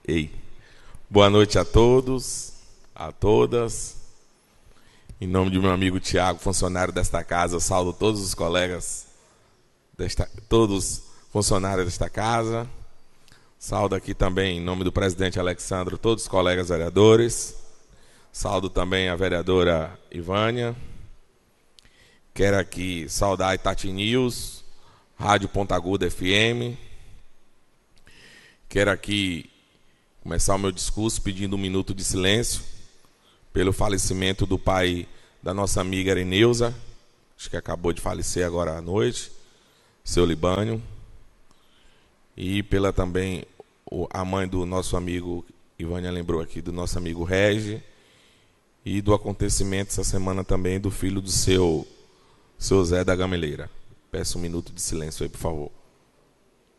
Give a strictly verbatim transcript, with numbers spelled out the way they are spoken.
Ei. Boa noite a todos, a todas. Em nome de meu amigo Tiago, funcionário desta casa, eu saúdo todos os colegas, desta, todos funcionários desta casa. Saúdo aqui também, em nome do presidente Alexandre, todos os colegas vereadores. Saúdo também a vereadora Ivânia. Quero aqui saudar a Itati News, Rádio Ponta Aguda F M. Quero aqui começar o meu discurso pedindo um minuto de silêncio pelo falecimento do pai da nossa amiga Ereneuza, acho que acabou de falecer agora à noite, seu Libânio, e pela também a mãe do nosso amigo, Ivânia lembrou aqui, do nosso amigo Regi, e do acontecimento essa semana também do filho do seu, seu Zé da Gameleira. Peço um minuto de silêncio aí, por favor.